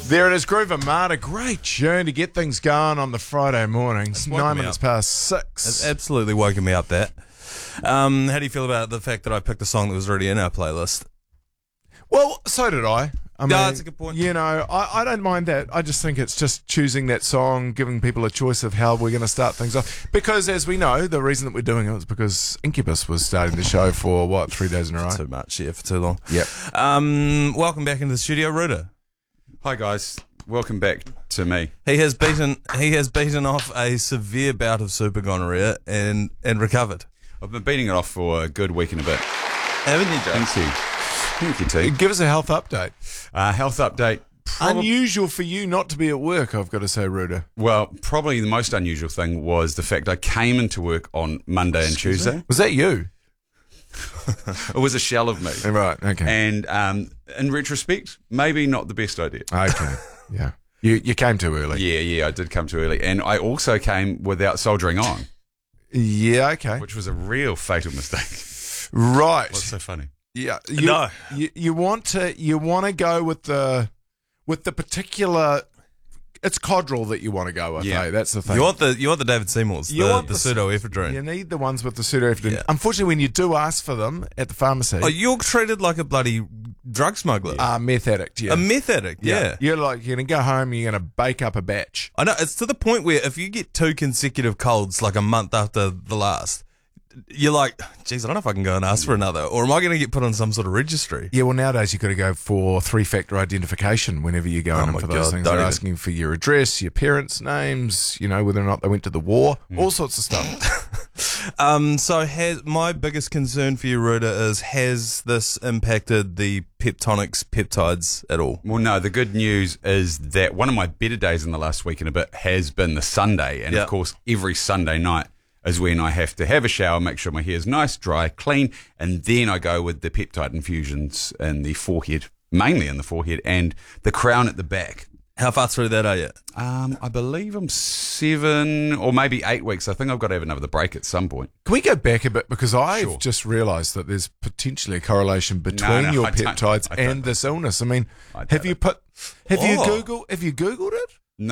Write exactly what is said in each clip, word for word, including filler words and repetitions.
There it is, Groove Armada. Great tune to get things going on the Friday mornings. woken Nine me minutes up. past six. It's absolutely woken me up, that. Um, how do you feel about the fact that I picked a song that was already in our playlist? Well, so did I. I mean, that's a good point. You know, I, I don't mind that. I just think it's just choosing that song, giving people a choice of how we're going to start things off. Because, as we know, the reason that we're doing it is because Incubus was starting the show for, what, three days in a row? Too much, yeah, for too long. Yep. Um, welcome back into the studio, Ruda. Hi guys, welcome back to me. He has beaten he has beaten off a severe bout of super gonorrhea and and recovered. I've been beating it off for a good week and a bit. Haven't you, Joe? Thank you. Thank you, T. Give us a health update. Uh, health update. Prob- Unusual for you not to be at work, I've got to say, Ruda. well, probably the most unusual thing was the fact I came into work on Monday and Tuesday. Was that you? It was a shell of me. Right, okay. And um, in retrospect, maybe not the best idea. Okay, yeah. You you came too early. Yeah, yeah, I did come too early. And I also came without soldering on, Yeah, okay. which was a real fatal mistake. Right. What's so funny? Yeah. You, No. You, you want to you want to go with the with the particular. It's Codral that you want to go with. Yeah. eh? That's the thing. You want the you want the David Seymours, You the, want the the- pseudoephedrine. You need the ones with the pseudoephedrine. Yeah. Unfortunately, when you do ask for them at the pharmacy, Oh, you're treated like a bloody drug smuggler, uh, meth addict. Yeah. a meth addict. Yeah. You're like you're gonna go home. You're gonna bake up a batch. I know, it's to the point where if you get two consecutive colds like a month after the last, you're like, geez, I don't know if I can go and ask for another, or am I going to get put on some sort of registry? Yeah, well, nowadays you've got to go for three-factor identification whenever you go Oh in my for those God, things. don't They're even. asking for your address, your parents' names, you know, whether or not they went to the war, Mm. all sorts of stuff. Um, so has my biggest concern for you, Ruda, is has this impacted the peptonics peptides at all? Well, no, the good news is that one of my better days in the last week and a bit has been the Sunday. And Yeah. of course, every Sunday night is when I have to have a shower, make sure my hair is nice, dry, clean, and then I go with the peptide infusions in the forehead, mainly in the forehead, and the crown at the back. How far through that are you? Um, I believe I'm seven or maybe eight weeks. I think I've got to have another break at some point. Can we go back a bit? Because I've Sure. just realised that there's potentially a correlation between No, no, your I don't. peptides I don't. and this illness. I mean, I don't. have you put, have you Oh. Googled, have you Googled it?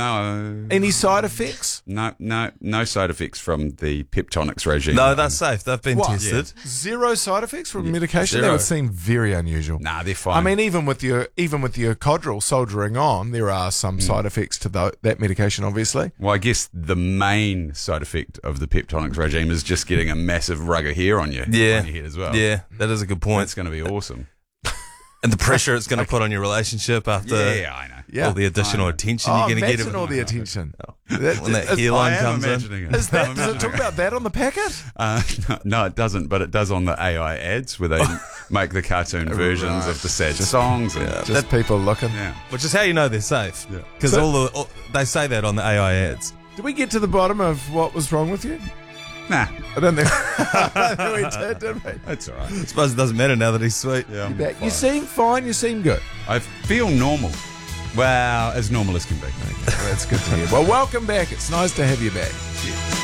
No. Any side effects? No, no, no side effects from the peptonics regime. No, that's safe. They've been What? tested. Zero side effects from medication? Zero. That would seem very unusual. Nah, they're fine. I mean, even with your even with your Codral soldiering on, there are some side effects to tho- that medication, obviously. Well, I guess the main side effect of the peptonics regime is just getting a massive rug of hair on your, Yeah. on your head as well. Yeah, that is a good point. That's going to be awesome. And the pressure it's going to put on your relationship after yeah, I know. Yeah. all the additional I know. attention Oh, you're going to get. imagine With all the attention. That- when that is- hairline I am comes in. imagining it. is that, I'm does it talk imagining about that on the packet? Uh, no, no, it doesn't, but it does on the A I ads where they make the cartoon versions of the sad songs. And, Just people looking. yeah. Which is how you know they're safe. Yeah. Because So- all the all, they say that on the A I ads. Did we get to the bottom of what was wrong with you? Nah, I don't think, I don't think we did, did we? that's all right. I suppose it doesn't matter now that he's sweet. Yeah, I'm Back. You fine. seem fine. You seem good. I feel normal. Well, as normal as can be. That's good to hear. Well, welcome back. It's nice to have you back.